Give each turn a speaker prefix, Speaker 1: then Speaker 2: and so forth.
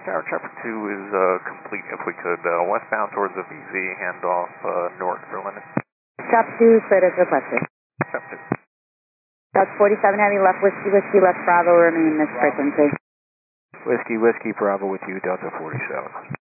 Speaker 1: Tower, Traffic 2 is complete. If we could, westbound towards the VZ, handoff north for limit.
Speaker 2: Stop 2, cleared as requested.
Speaker 1: Stop 2.
Speaker 2: That's 47 Heavy, left Whiskey, Whiskey, left Bravo, remain this frequency.
Speaker 3: Whiskey, Whiskey, Bravo with you, Delta 47.